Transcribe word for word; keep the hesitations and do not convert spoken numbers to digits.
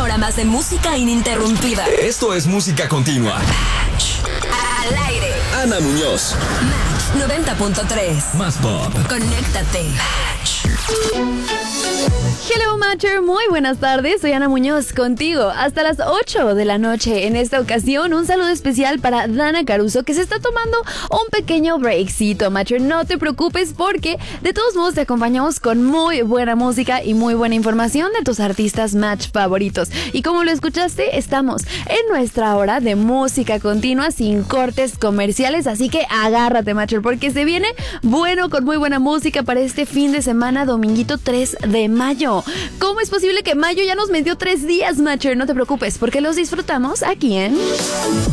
hora más de música ininterrumpida. Esto es música continua. Al aire. Ana Muñoz. Match noventa punto tres. Más pop. Conéctate. Hello Matcher, muy buenas tardes, soy Ana Muñoz contigo hasta las ocho de la noche. En esta ocasión un saludo especial para Dana Caruso, que se está tomando un pequeño breakcito. Matcher, no te preocupes porque de todos modos te acompañamos con muy buena música y muy buena información de tus artistas Match favoritos. Y como lo escuchaste, estamos en nuestra hora de música continua sin cortes comerciales, así que agárrate Matcher porque se viene bueno con muy buena música para este fin de semana, dominguito tres de mayo. ¿Cómo es posible que mayo ya nos metió tres días, Matcher? No te preocupes, porque los disfrutamos aquí en...